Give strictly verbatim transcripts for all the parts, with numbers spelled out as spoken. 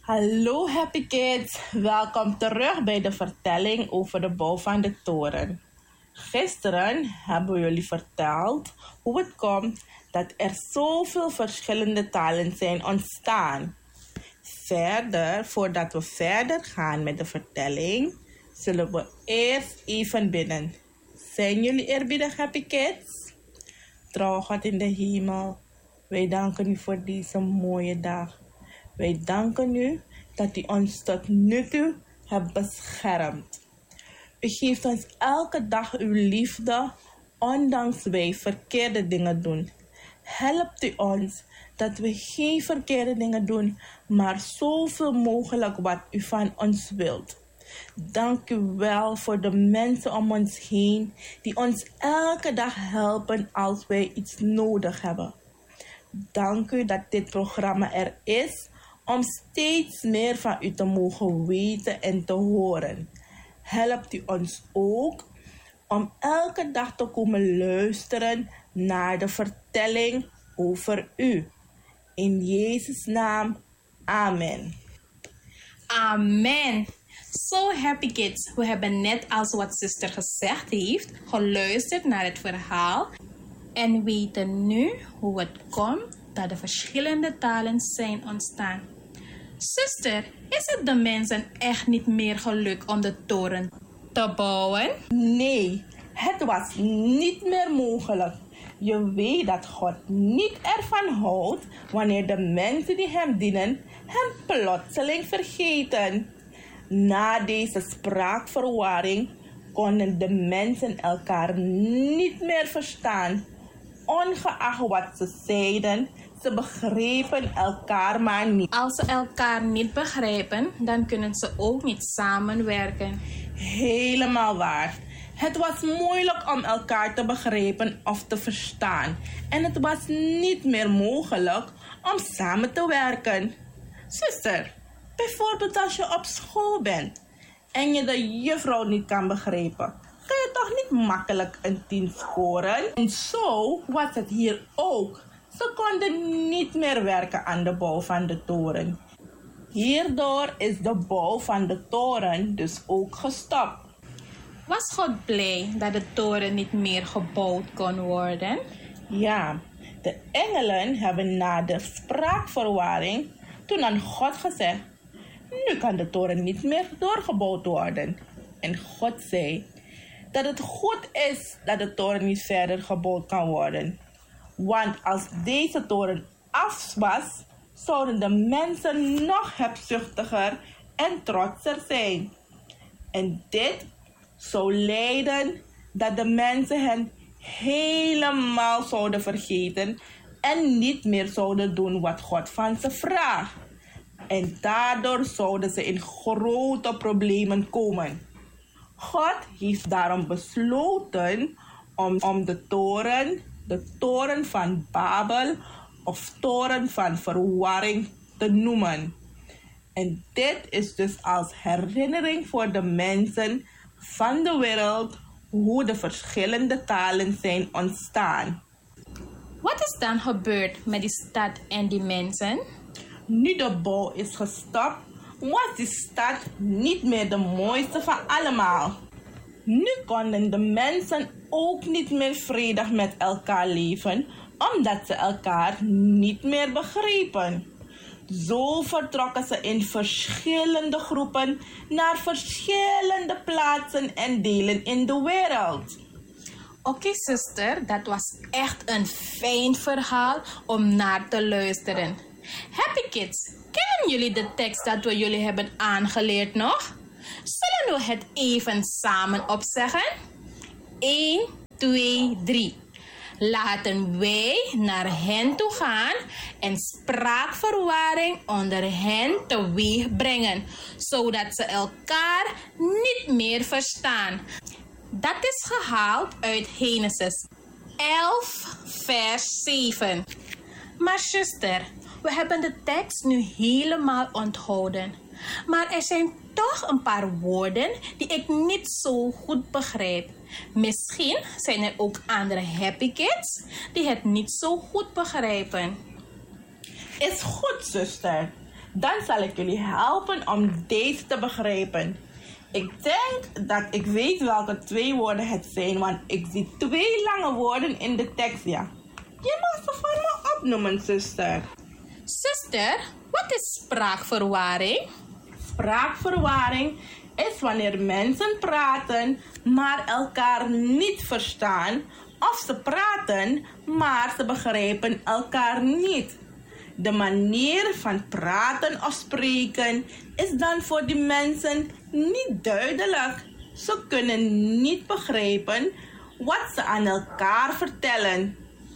Hallo Happy Kids, welkom terug bij de vertelling over de bouw van de toren. Gisteren hebben we jullie verteld hoe het komt dat er zoveel verschillende talen zijn ontstaan. Verder, voordat we verder gaan met de vertelling, zullen we eerst even bidden. Zijn jullie eerbiedig Happy Kids? Trouw God in de hemel, wij danken u voor deze mooie dag. Wij danken u dat u ons tot nu toe hebt beschermd. U geeft ons elke dag uw liefde, ondanks wij verkeerde dingen doen. Helpt u ons dat we geen verkeerde dingen doen, maar zoveel mogelijk wat u van ons wilt. Dank u wel voor de mensen om ons heen die ons elke dag helpen als wij iets nodig hebben. Dank u dat dit programma er is om steeds meer van u te mogen weten en te horen. Helpt u ons ook om elke dag te komen luisteren naar de vertelling over u. In Jezus' naam, amen. Amen. So happy kids, we hebben net als wat zuster gezegd heeft, geluisterd naar het verhaal en weten nu hoe het komt dat de verschillende talen zijn ontstaan. Zuster, is het de mensen echt niet meer gelukt om de toren te bouwen? Nee, het was niet meer mogelijk. Je weet dat God niet ervan houdt wanneer de mensen die hem dienen hem plotseling vergeten. Na deze spraakverwarring konden de mensen elkaar niet meer verstaan. Ongeacht wat ze zeiden, ze begrepen elkaar maar niet. Als ze elkaar niet begrijpen, dan kunnen ze ook niet samenwerken. Helemaal waar. Het was moeilijk om elkaar te begrijpen of te verstaan. En het was niet meer mogelijk om samen te werken. Zuster, bijvoorbeeld als je op school bent en je de juffrouw niet kan begrijpen, kun je toch niet makkelijk een tien scoren? En zo was het hier ook. Ze konden niet meer werken aan de bouw van de toren. Hierdoor is de bouw van de toren dus ook gestopt. Was God blij dat de toren niet meer gebouwd kon worden? Ja, de engelen hebben na de spraakverwarring toen aan God gezegd: nu kan de toren niet meer doorgebouwd worden. En God zei dat het goed is dat de toren niet verder gebouwd kan worden. Want als deze toren af was, zouden de mensen nog hebzuchtiger en trotser zijn. En dit zou leiden dat de mensen hen helemaal zouden vergeten en niet meer zouden doen wat God van ze vraagt. En daardoor zouden ze in grote problemen komen. God heeft daarom besloten om, om de toren, de toren van Babel of toren van verwarring te noemen. En dit is dus als herinnering voor de mensen van de wereld hoe de verschillende talen zijn ontstaan. Wat is dan gebeurd met die stad en die mensen? Nu de bouw is gestopt, was die stad niet meer de mooiste van allemaal. Nu konden de mensen ook niet meer vredig met elkaar leven, omdat ze elkaar niet meer begrepen. Zo vertrokken ze in verschillende groepen naar verschillende plaatsen en delen in de wereld. Oké okay, zuster, dat was echt een fijn verhaal om naar te luisteren. Happy kids, kennen jullie de tekst dat we jullie hebben aangeleerd nog? Zullen we het even samen opzeggen? één, twee, drie. Laten wij naar hen toe gaan en spraakverwarring onder hen teweeg brengen, zodat ze elkaar niet meer verstaan. Dat is gehaald uit Genesis elf, vers zeven. Maar zuster, we hebben de tekst nu helemaal onthouden. Maar er zijn toch een paar woorden die ik niet zo goed begrijp. Misschien zijn er ook andere happy kids die het niet zo goed begrijpen. Is goed, zuster. Dan zal ik jullie helpen om deze te begrijpen. Ik denk dat ik weet welke twee woorden het zijn, want ik zie twee lange woorden in de tekst, ja. Je mag ze voor me opnoemen, zuster. Zuster, wat is spraakverwarring? Spraakverwarring is wanneer mensen praten, maar elkaar niet verstaan, of ze praten, maar ze begrijpen elkaar niet. De manier van praten of spreken is dan voor die mensen niet duidelijk. Ze kunnen niet begrijpen wat ze aan elkaar vertellen.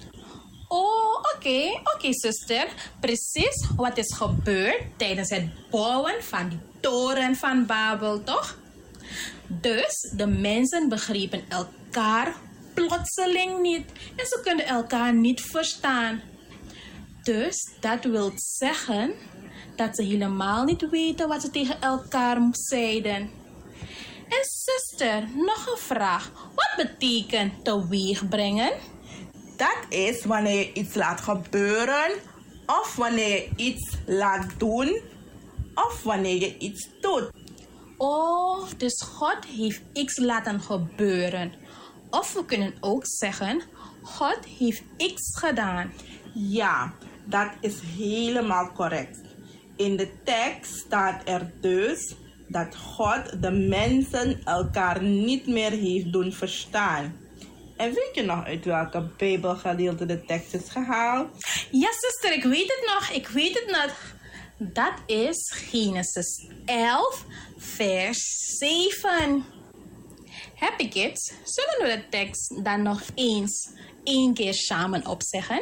Oh, oké, okay, oké okay, zuster. Precies wat is gebeurd tijdens het bouwen van die toren van Babel, toch? Dus de mensen begrepen elkaar plotseling niet en ze kunnen elkaar niet verstaan. Dus dat wil zeggen dat ze helemaal niet weten wat ze tegen elkaar zeiden. En zuster, nog een vraag. Wat betekent teweeg brengen? Dat is wanneer je iets laat gebeuren, of wanneer je iets laat doen, of wanneer je iets doet. Oh, dus God heeft iets laten gebeuren. Of we kunnen ook zeggen, God heeft iets gedaan. Ja, dat is helemaal correct. In de tekst staat er dus dat God de mensen elkaar niet meer heeft doen verstaan. En weet je nog uit welke Bijbelgedeelte de tekst is gehaald? Ja, zuster, ik weet het nog. Ik weet het nog. Dat is Genesis elf, vers zeven. Happy kids, zullen we de tekst dan nog eens één keer samen opzeggen?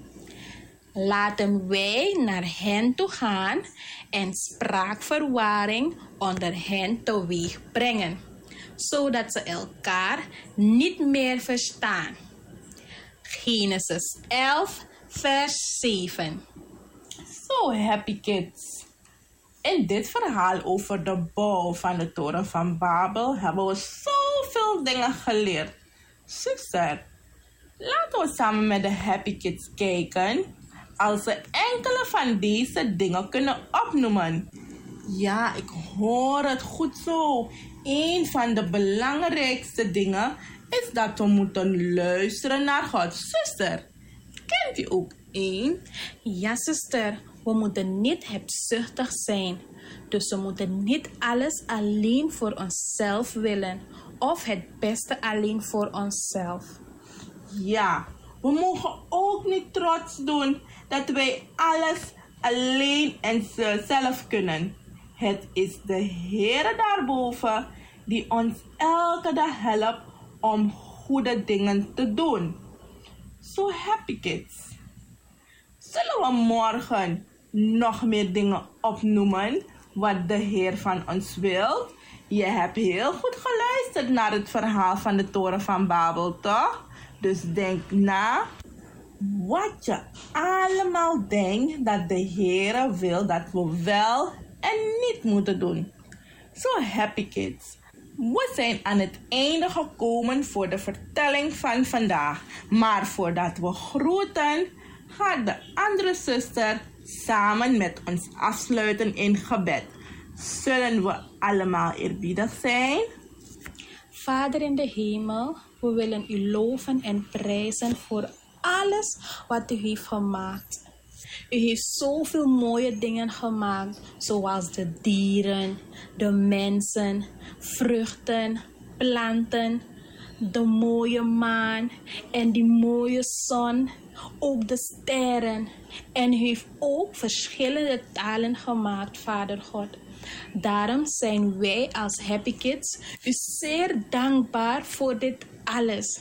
Laten wij naar hen toe gaan en spraakverwarring onder hen teweeg brengen, zodat ze elkaar niet meer verstaan. Genesis elf, vers zeven. So happy kids. In dit verhaal over de bouw van de toren van Babel hebben we zoveel dingen geleerd. Zuster, laten we samen met de happy kids kijken als ze enkele van deze dingen kunnen opnoemen. Ja, ik hoor het goed zo. Een van de belangrijkste dingen is dat we moeten luisteren naar God. Zuster, kent u ook één? Ja, zuster. We moeten niet hebzuchtig zijn. Dus we moeten niet alles alleen voor onszelf willen. Of het beste alleen voor onszelf. Ja, we mogen ook niet trots doen dat wij alles alleen en zelf kunnen. Het is de Heer daarboven die ons elke dag helpt om goede dingen te doen. So happy kids. Zullen we morgen nog meer dingen opnoemen wat de Heer van ons wil? Je hebt heel goed geluisterd naar het verhaal van de toren van Babel, toch? Dus denk na wat je allemaal denkt dat de Heer wil dat we wel en niet moeten doen. So happy kids. We zijn aan het einde gekomen voor de vertelling van vandaag. Maar voordat we groeten, gaat de andere zuster samen met ons afsluiten in gebed. Zullen we allemaal eerbiedig zijn? Vader in de hemel, we willen u loven en prijzen voor alles wat u heeft gemaakt. U heeft zoveel mooie dingen gemaakt, zoals de dieren, de mensen, vruchten, planten, de mooie maan en die mooie zon, ook de sterren. En u heeft ook verschillende talen gemaakt, Vader God. Daarom zijn wij als Happy Kids u zeer dankbaar voor dit alles.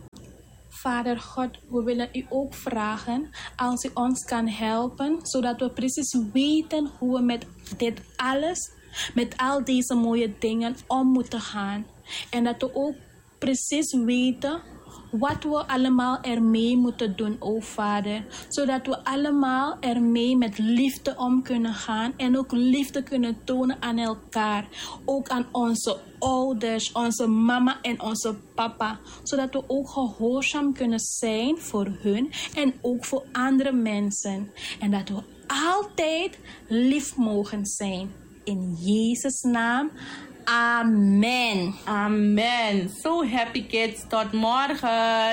Vader God, we willen u ook vragen als u ons kan helpen, zodat we precies weten hoe we met dit alles, met al deze mooie dingen om moeten gaan. En dat we ook precies weten wat we allemaal ermee moeten doen, o Vader. Zodat we allemaal ermee met liefde om kunnen gaan en ook liefde kunnen tonen aan elkaar. Ook aan onze ouders, onze mama en onze papa. Zodat we ook gehoorzaam kunnen zijn voor hun en ook voor andere mensen. En dat we altijd lief mogen zijn. In Jezus' naam. Amen. Amen. So happy kids. Tot morgen.